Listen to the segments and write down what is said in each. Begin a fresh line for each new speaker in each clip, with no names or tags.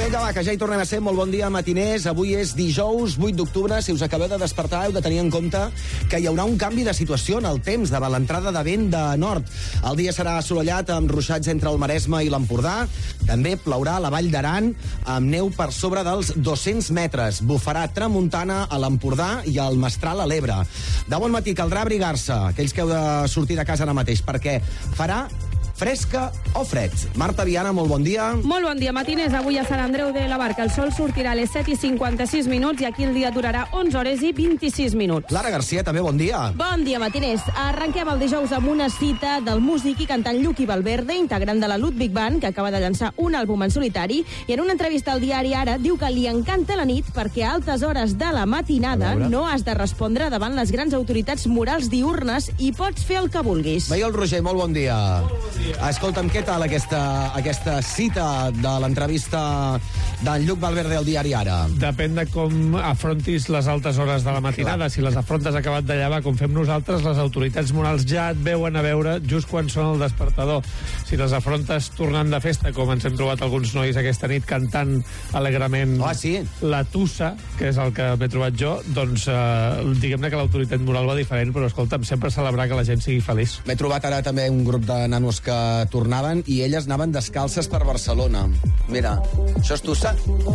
Vinga, va, que ja hi tornem a ser. Molt bon dia, matiners. Avui és dijous 8 d'octubre. Si us acabeu de despertar, heu de tenir en compte que hi haurà un canvi de situació en el temps davant l'entrada de vent de nord. El dia serà assolellat amb ruixats entre el Maresme i l'Empordà. També plourà a la Vall d'Aran amb neu per sobre dels 200 metres. Bufarà tramuntana a l'Empordà i al Mestral a l'Ebre. De bon matí caldrà abrigar-se, aquells que heu de sortir de casa ara mateix, perquè farà fresca o fred. Marta Viana, molt bon dia.
Molt bon dia, matiners. Avui a Sant Andreu de la Barca el sol sortirà a les 7:56 i aquí el dia durarà 11 hores i 26 minuts.
Lara Garcia, també bon dia.
Bon dia, matiners. Arrenquem el dijous amb una cita del músic i cantant Lluqui Valverde, integrant de la Ludwig Band, que acaba de llançar un àlbum en solitari, i en una entrevista al diari Ara diu que li encanta la nit perquè a altes hores de la matinada no has de respondre davant les grans autoritats morals diurnes i pots fer el que vulguis.
Maiol Roger, molt bon dia. Molt bon dia. Escolta'm, què tal aquesta cita de l'entrevista d'en Lluc Valverde al diari Ara?
Depèn de com afrontis les altes hores de la matinada. Clar. Si les afrontes acabat de llevar, com fem nosaltres, les autoritats morals ja et veuen a veure just quan sona el despertador. Si les afrontes tornant de festa, com ens hem trobat alguns nois aquesta nit cantant alegrement la tussa, que és el que m'he trobat jo, doncs diguem-ne que l'autoritat moral va diferent, però escolta'm, sempre celebrar que la gent sigui feliç.
M'he trobat ara també un grup de nanos que tornaven i elles anaven descalces per Barcelona. Mira, això és tussa?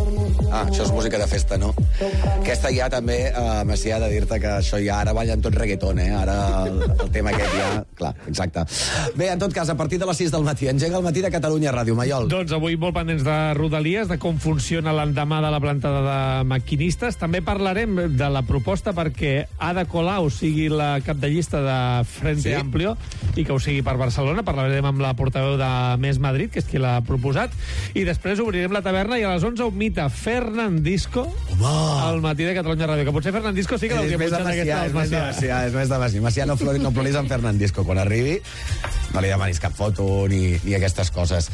Ah, això és música de festa, no? Aquesta ja també, Macià, de dir-te que això ja ara ballen tot reggaeton, Ara el tema aquest ja... Clar, exacte. Bé, en tot cas, a partir de les 6 del matí, engega el matí de Catalunya Ràdio. Maiol.
Doncs avui molt pendents de Rodalies, de com funciona l'endemà de la plantada de maquinistes. També parlarem de la proposta perquè Ada Colau sigui la cap de llista de Frente Amplio i que ho sigui per Barcelona. Parlarem amb la portaveu de Més Madrid, que és qui l'ha proposat, i després obrirem la taverna i a les 11 un mite Fernandisco al matí de Catalunya Ràdio, que potser Fernandisco sí que l'hauria posat aquesta dels Macià.
És més de Macià. Macià no ploris amb Fernandisco. Quan arribi no li demanis cap foto ni aquestes coses.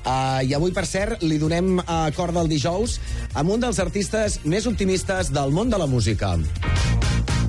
I avui, per cert, li donem cor del dijous amb un dels artistes més optimistes del món de la música.